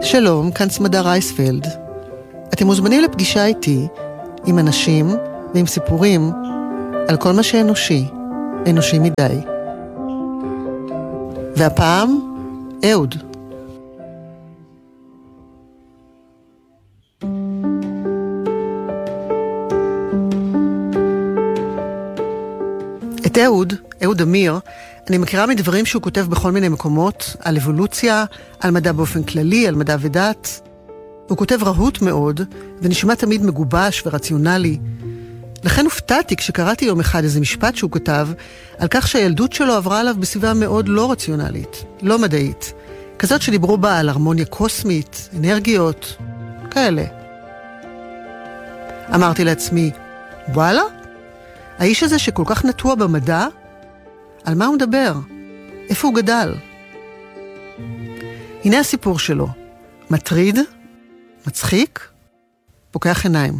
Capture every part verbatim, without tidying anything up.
שלום, כאן סמדר רייספלד. אתם מוזמנים לפגישה איתי עם אנשים ועם סיפורים על כל מה שאנושי, אנושי מדי. והפעם, אהוד. את אהוד, אהוד אמיר, אני מכירה מדברים שהוא כותב בכל מיני מקומות, על אבולוציה, על מדע באופן כללי, על מדע ודת. הוא כותב רהוט מאוד, ונשמע תמיד מגובש ורציונלי. לכן הופתעתי כשקראתי יום אחד איזה משפט שהוא כתב, על כך שהילדות שלו עברה עליו בסביבה מאוד לא רציונלית, לא מדעית. כזאת שדיברו בה על הרמוניה קוסמית, אנרגיות, כאלה. אמרתי לעצמי, וואלה? האיש הזה שכל כך נטוע במדע, על מה הוא מדבר? איפה הוא גדל? הנה הסיפור שלו. מטריד, מצחיק, פוקח עיניים.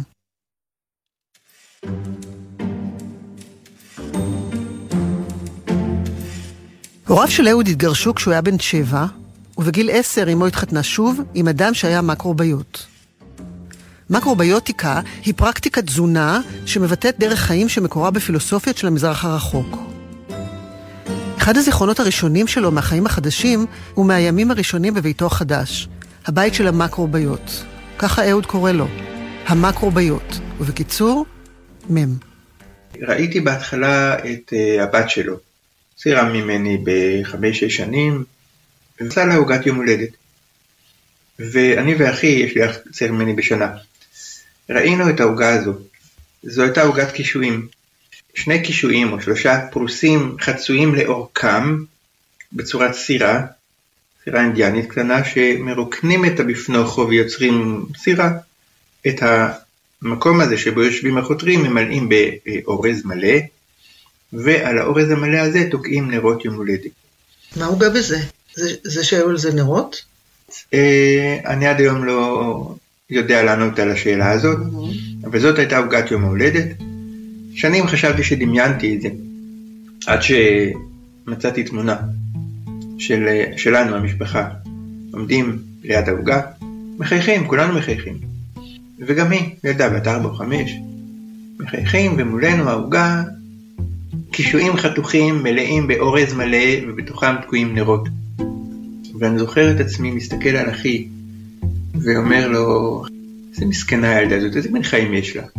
הוריו של אהוד התגרשו כשהוא היה בן שבע, ובגיל עשר אמו התחתנה שוב עם אדם שהיה מקרוביות. מקרוביוטיקה היא פרקטיקת תזונה שמבטאת דרך חיים שמקורה בפילוסופיות של המזרח הרחוק. אחד הזיכרונות הראשונים שלו מהחיים החדשים הוא מהימים הראשונים בביתו החדש, הבית של המקרוביות. ככה אהוד קורא לו, המקרוביות, ובקיצור, מם. ראיתי בהתחלה את uh, הבת שלו, צעירה ממני בחמש-שש שנים, ועשה לה עוגת יום הולדת. ואני ואחי, יש לי אח צעיר ממני בשנה, ראינו את העוגה הזו. זו הייתה עוגת קישואים. שני קישואים או שלושה פרוסים חצויים לאורכם בצורת סירה, סירה אינדיאנית קטנה, שמרוקנים את הבפנוכו ויוצרים סירה. את המקום הזה שבו יושבים החותרים ממלאים באורז מלא, ועל האורז המלא הזה תוקעים נרות יום הולדת. מה הוא בא בזה? זה, זה שהיו על זה נרות? אני עד היום לא יודע לענות על השאלה הזאת, אבל זאת הייתה עוגת יום ההולדת. שנים חשבתי שדמיינתי את זה, עד שמצאתי תמונה של, שלנו, המשפחה, עומדים ליד העוגה, מחייכים, כולנו מחייכים. וגם היא, ילדה בת ארבע או חמש, מחייכים, ומולנו העוגה, קישואים חתוכים מלאים באורז מלא, ובתוכם תקועים נרות. ואני זוכר את עצמי, מסתכל על אחי, ואומר לו, איזה מסכנה הילדה הזאת, איזה מין חיים יש לה.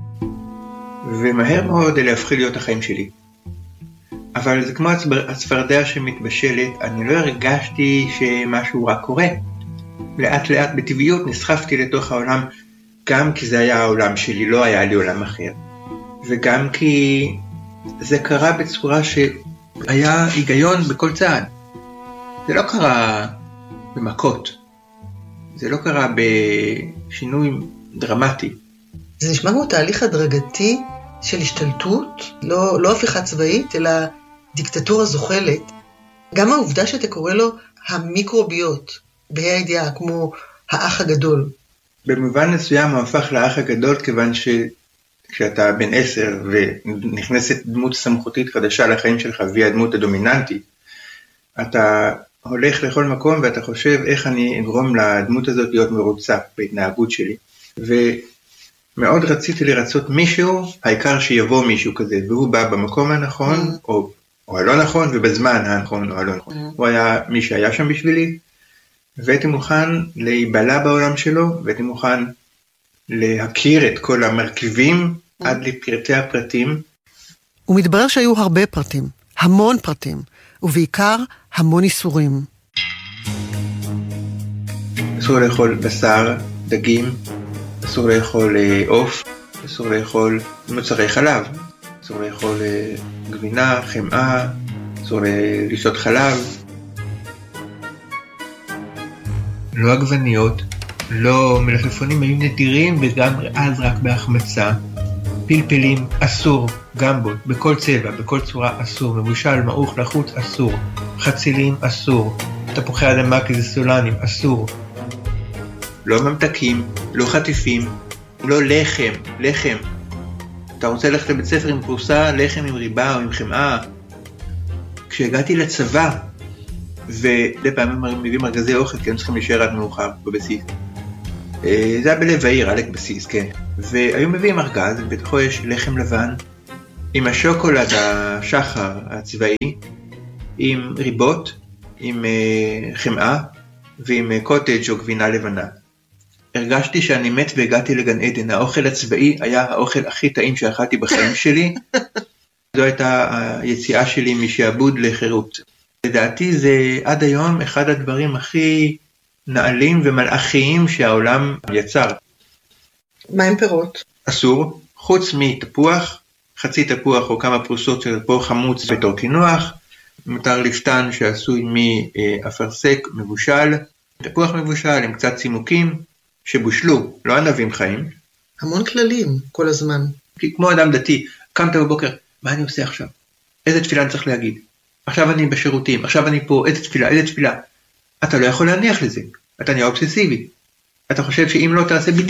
ומהר מאוד אלה הפכו להיות החיים שלי. אבל זה כמו הצפרדע שמתבשלת, אני לא הרגשתי שמשהו רע קורה. לאט לאט בטבעיות נסחפתי לתוך העולם, גם כי זה היה העולם שלי, לא היה לי עולם אחר. וגם כי זה קרה בצורה שהיה היגיון בכל צעד. זה לא קרה במכות. זה לא קרה בשינוי דרמטי. זה נשמע כמו תהליך הדרגתי של השתלטות, לא, לא הפיכה צבאית, אלא דיקטטורה זוחלת. גם העובדה שאתה קורא לו המיקרוביות, בה"א הידיעה, כמו האח הגדול. במובן מסוים הוא הפך לאח הגדול, כיוון שכשאתה בן עשר ונכנסת דמות סמכותית חדשה לחיים שלך, והיא הדמות הדומיננטית, אתה הולך לכל מקום ואתה חושב איך אני אגרום לדמות הזאת להיות מרוצה בהתנהגות שלי. ומאוד רציתי לרצות מישהו, העיקר שיבוא מישהו כזה, והוא בא במקום הנכון, mm. או, או הלא נכון, ובזמן הנכון או הלא נכון. Mm. הוא היה מי שהיה שם בשבילי, והייתי מוכן להיבלה בעולם שלו, והייתי מוכן להכיר את כל המרכיבים mm. עד לפרטי הפרטים. ומתברר שהיו הרבה פרטים, המון פרטים, ובעיקר המון איסורים. אסור לאכול בשר, דגים, אסור לאכול עוף, אסור לאכול מוצרי חלב, אסור לאכול גבינה, חמאה, אסור לשתות חלב. לא עגבניות, לא מלפפונים, היו נדירים וגם אז רק בהחמצה. פלפלים אסור, גמבות, בכל צבע, בכל צורה אסור, מבושל, מעוך, לחוץ אסור, חצילים אסור, תפוחי אדמה כזסולנים אסור. לא ממתקים, לא חטיפים, לא לחם, לחם. אתה רוצה ללכת לבית ספר עם פרוסה, לחם עם ריבה או עם חמאה. כשהגעתי לצבא, ודי פעמים מביאים ארגזי אוכל, כי הם צריכים להישאר עד מאוחר בבסיס. זה היה בלב העיר, עלק בסיס, כן. והיו מביאים ארגז, ובתוכו יש לחם לבן, עם השוקולד השחר הצבאי, עם ריבות, עם חמאה, ועם קוטג' או גבינה לבנה. הרגשתי שאני מת והגעתי לגן עדן. האוכל הצבאי היה האוכל הכי טעים שאכלתי בחיים שלי. זו הייתה היציאה שלי משעבוד לחירות. לדעתי זה עד היום אחד הדברים הכי נעלים ומלאכיים שהעולם יצר. מה עם פירות? אסור, חוץ מתפוח, חצי תפוח או כמה פרוסות של תפוח חמוץ בתור קינוח, מותר לפתן שעשוי מאפרסק מבושל, תפוח מבושל עם קצת צימוקים שבושלו, לא ענבים חיים. המון כללים כל הזמן. כמו אדם דתי, קמת בבוקר, מה אני עושה עכשיו? איזה תפילה אני צריך להגיד? עכשיו אני בשירותים, עכשיו אני פה, איזה תפילה, איזה תפילה. אתה לא יכול להניח לזה, אתה נהיה אובססיבי. אתה חושב שאם לא תעשה בדיוק,